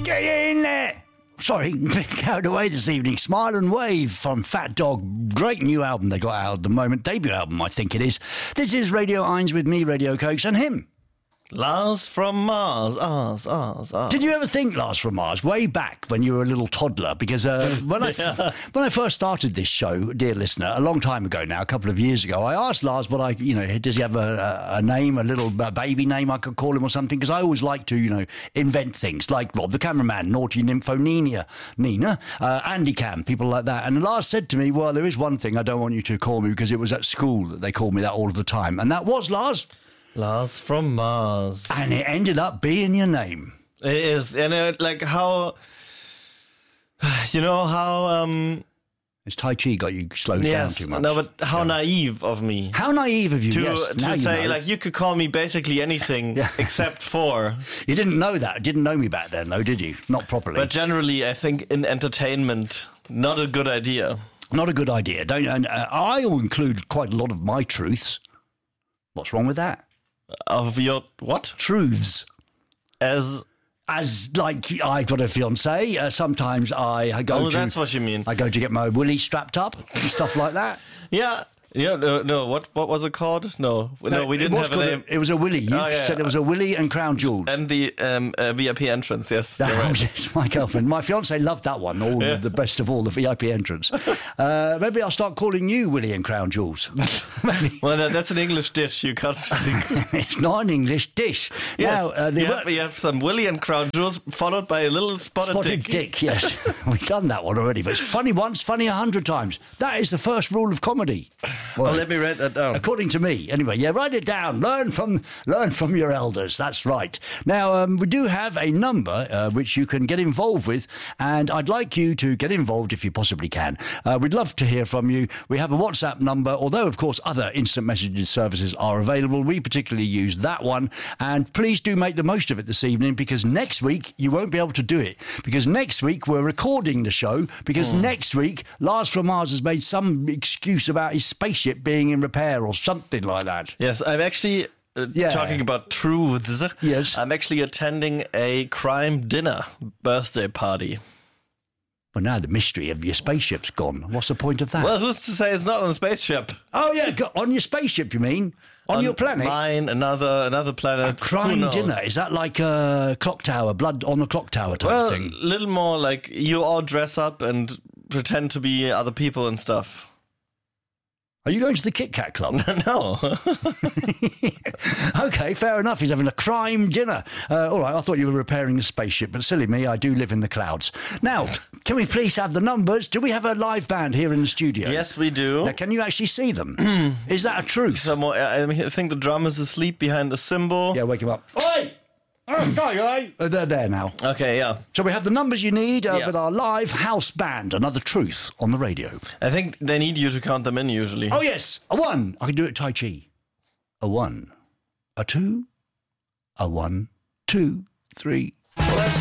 Get in there! Sorry, carried away this evening. Smile and Wave from Fat Dog. Great new album they got out at the moment. Debut album, I think it is. This is Radio 1 with me, Radio Cokes, and him. Lars from Mars. Did you ever think Lars from Mars way back when you were a little toddler? Because when I first started this show, dear listener, a long time ago now, a couple of years ago, I asked Lars does he have a name, a little baby name I could call him or something? Because I always like to, invent things like Rob the Cameraman, Naughty Nina, Andy Cam, people like that. And Lars said to me, well, there is one thing I don't want you to call me because it was at school that they called me that all of the time. And that was, Lars? Lars from Mars. And it ended up being your name. It is. And like how... It's Tai Chi got you slowed down too much. No, but how naive of me. How naive of you, to say, you could call me basically anything except for... You didn't know that. Didn't know me back then, though, did you? Not properly. But generally, I think in entertainment, not a good idea. Not a good idea. I'll include quite a lot of my truths. What's wrong with that? Of your what? Truths. As like, I've got a fiancé. Sometimes I go to... Oh, that's what you mean. I go to get my willy strapped up and stuff like that. Yeah. Yeah, no. What was it called? No, we didn't have a name. It was a willy. You said it was a willy and crown jewels. And the VIP entrance, yes. Yes, my girlfriend. My fiancé loved that one. The best of all, the VIP entrance. Maybe I'll start calling you Willy and Crown Jewels. Maybe. Well, that's an English dish. You can't think. It's not an English dish. Yes. Now, you have some Willy and Crown Jewels followed by a little spotted dick. Yes. We've done that one already, but it's funny once, funny 100 times. That is the first rule of comedy. Well, let me write that down. According to me. Anyway, write it down. Learn from your elders. That's right. Now, we do have a number which you can get involved with, and I'd like you to get involved if you possibly can. We'd love to hear from you. We have a WhatsApp number, although, of course, other instant messaging services are available. We particularly use that one, and please do make the most of it this evening, because next week you won't be able to do it, because next week we're recording the show, because next week Lars from Mars has made some excuse about his spaceship being in repair or something like that. Yes, I'm actually talking about truths. Yes. I'm actually attending a crime dinner birthday party. Well, now the mystery of your spaceship's gone. What's the point of that? Well, who's to say it's not on a spaceship? Oh, yeah, on your spaceship, you mean? On your planet? Mine, another planet. A crime dinner? Is that like a clock tower, blood on the clock tower type thing? Well, a little more like you all dress up and pretend to be other people and stuff. Are you going to the Kit Kat Club? No. Okay, fair enough. He's having a crime dinner. All right, I thought you were repairing a spaceship, but silly me, I do live in the clouds. Now, can we please have the numbers? Do we have a live band here in the studio? Yes, we do. Now, can you actually see them? Is that a truth? I think the drum is asleep behind the cymbal. Yeah, wake him up. Oi! They're there now. Okay, yeah. So we have the numbers you need with our live house band, Another Truth, on the radio. I think they need you to count them in usually. Oh, yes. A 1. I can do it Tai Chi. A 1. A 2. A 1, 2, 3. Let's